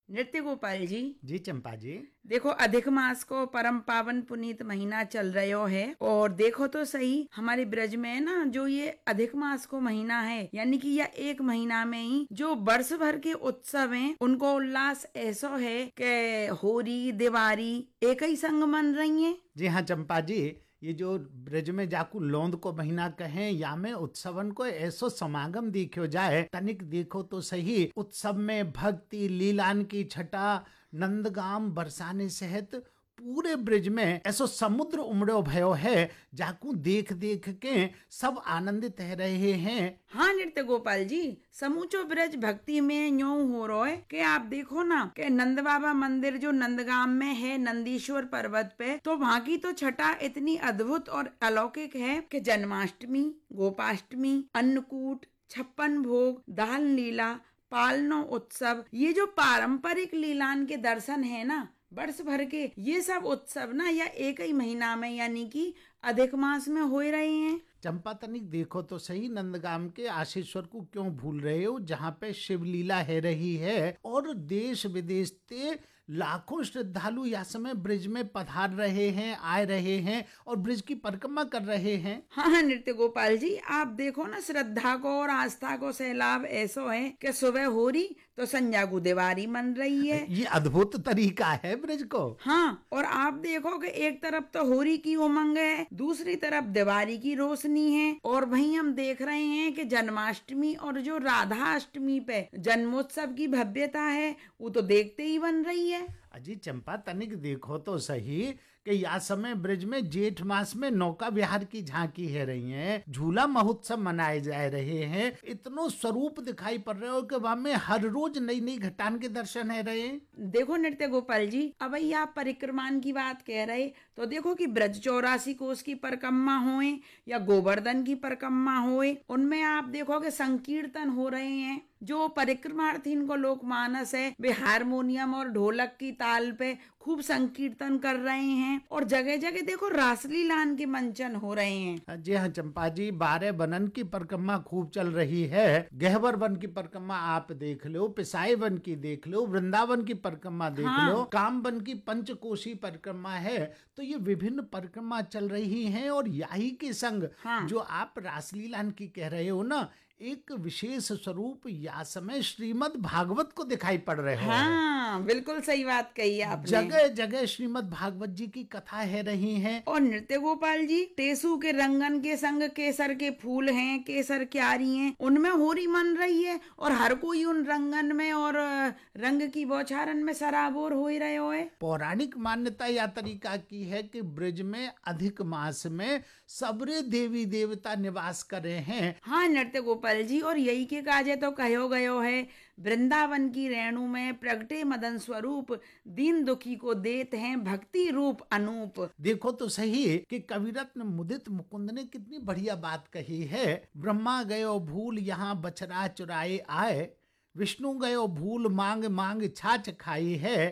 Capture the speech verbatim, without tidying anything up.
नृत्य गोपाल जी। जी चंपा जी। देखो, अधिक मास को परम पावन पुनीत महीना चल रहो है और देखो तो सही हमारे ब्रज में ना जो ये अधिक मास को महीना है, यानी कि यह एक महीना में ही जो वर्ष भर के उत्सव हैं उनको उल्लास ऐसा है कि होली दिवाली एक ही संग मन रही है। जी हाँ चंपा जी, ये जो ब्रज में जाकू लौंद को महीना कहें या में उत्सवन को ऐसो समागम देखो जाए, तनिक देखो तो सही उत्सव में भक्ति लीलान की छटा नंदगाम बरसाने सहित पूरे ब्रज में ऐसो समुद्र उमड़ो भयो है, जाकू देख देख के सब आनंदित रह रहे हैं। हाँ नृत्य गोपाल जी, समूचो ब्रज भक्ति में यूं हो रहा है कि आप देखो ना कि नंद बाबा मंदिर जो नंदगाम में है नंदीश्वर पर्वत पे, तो वहाँ की तो छटा इतनी अद्भुत और अलौकिक है कि जन्माष्टमी, गोपाष्टमी, अन्नकूट, छप्पन भोग, दाल लीला, पालनो उत्सव, ये जो पारंपरिक लीलान के दर्शन है ना वर्ष भर के, ये सब उत्सव ना या एक ही महीना में यानी कि अधिक मास में हो रहे हैं। चंपा तनिक देखो तो सही नंदगाम के आशीश्वर को क्यों भूल रहे हो, जहाँ पे शिवलीला है रही है और देश विदेश से लाखों श्रद्धालु यह समय ब्रिज में पधार रहे हैं, आए रहे हैं और ब्रिज की परिक्रमा कर रहे हैं। हाँ हाँ नृत्य गोपाल जी, आप देखो ना श्रद्धा को और आस्था को सैलाब ऐसो है कि सुबह हो रही तो संध्या को दिवाली मन रही है। ये अद्भुत तरीका है ब्रिज को। हाँ, और आप देखो कि एक तरफ तो होली की उमंग है, दूसरी तरफ दिवाली की रोशनी है और वहीं हम देख रहे हैं कि जन्माष्टमी और जो राधा अष्टमी पे जन्मोत्सव की भव्यता है वो तो देखते ही बन रही है। अजी चंपा तनिक देखो तो सही कि यह समय ब्रज में जेठ मास में नौका विहार की झांकी है रही है, झूला महोत्सव मनाए जा रहे हैं, इतनो स्वरूप दिखाई पड़ रहे हो कि वहां में हर रोज नई नई घटान के दर्शन है रहे। देखो नृत्य गोपाल जी, अब आप परिक्रमान की बात कह रहे तो देखो कि ब्रज चौरासी कोस की परिक्रमा होए या गोवर्धन की परिक्रमा होए, उनमें आप देखो कि संकीर्तन हो रहे हैं। जो परिक्रमार्थी को लोक मानस है वे हारमोनियम और ढोलक की ताल पे खूब संकीर्तन कर रहे हैं और जगह जगह देखो रासलीलान के मंचन हो रहे हैं। जी हाँ चंपा जी, बारह बनन की परिक्रमा खूब चल रही है, गहवर वन की परिक्रमा आप देख लो, पिसाई वन की देख लो, वृंदावन की परिक्रमा देख हाँ। लो, काम वन की पंचकोशी परिक्रमा है, तो ये विभिन्न परिक्रमा चल रही हैं और यही के संग हाँ। जो आप रासलीलान की कह रहे हो ना, एक विशेष स्वरूप या समय श्रीमद् भागवत को दिखाई पड़ रहे हो। हाँ बिल्कुल सही बात कही आपने। जगह जगह श्रीमद् भागवत जी की कथा है रही हैं। और नृत्य गोपाल जी, टेसू के रंगन के संग केसर के फूल हैं, केसर क्यारी हैं, उनमें होरी मन रही है और हर कोई उन रंगन में और रंग की बौछारन में सराबोर हो ही रहे हो। पौराणिक मान्यता या तरीका की है कि ब्रज में अधिक मास में सबरे देवी देवता निवास करे हैं। हाँ नृत्य गोपाल जी, और यही के काजे तो कहो गयो है, वृंदावन की रेणु में प्रगटे मदन स्वरूप, दीन दुखी को देते हैं भक्ति रूप अनूप। देखो तो सही कि कविरत्न मुदित मुकुंद ने कितनी बढ़िया बात कही है। ब्रह्मा गयो भूल यहाँ बछड़ा चुराए आए, विष्णु गयो भूल मांग मांग छाछ खाई है,